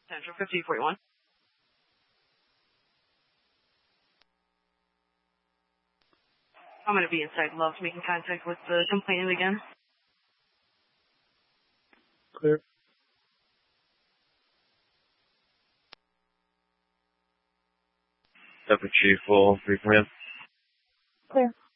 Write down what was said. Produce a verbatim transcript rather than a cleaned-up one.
Central fifty forty-one. I'm going to be inside Love, making contact with the complainant again. Clear. Deputy Chief, full three for him. Clear.